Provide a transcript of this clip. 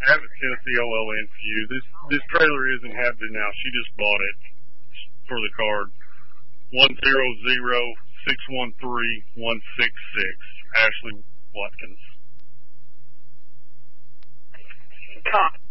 have a Tennessee OLN for you. This trailer is inhabited now. She just bought it for the card. 100-613-166. Ashley Watkins.